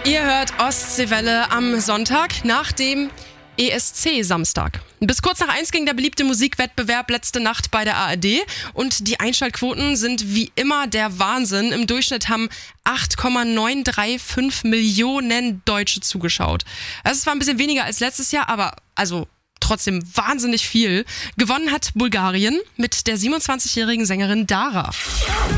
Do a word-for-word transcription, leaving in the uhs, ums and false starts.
Ihr hört Ostseewelle am Sonntag nach dem E S C-Samstag. Bis kurz nach eins ging der beliebte Musikwettbewerb letzte Nacht bei der A R D und die Einschaltquoten sind wie immer der Wahnsinn. Im Durchschnitt haben acht Komma neun drei fünf Millionen Deutsche zugeschaut. Das ist zwar ein bisschen weniger als letztes Jahr, aber also trotzdem wahnsinnig viel. Gewonnen hat Bulgarien mit der siebenundzwanzigjährigen Sängerin Dara.